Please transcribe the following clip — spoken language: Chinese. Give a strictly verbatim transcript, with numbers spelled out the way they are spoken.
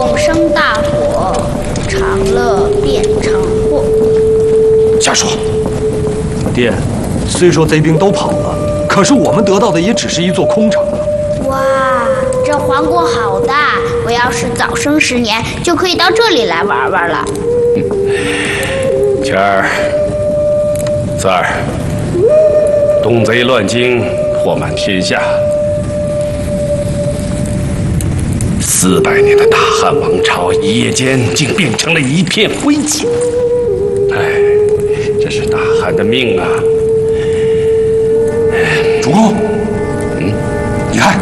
共生大火，长乐变长祸。 瞎说！ 爹，虽说贼兵都跑了，可是我们得到的也只是一座空城啊。 哇，这皇宫好大！我要是早生十年，就可以到这里来玩玩了。 谦儿，三儿，东贼乱京，祸满天下。四百年的大汉王朝，一夜间竟变成了一片灰烬。哎，这是大汉的命啊！ 主公。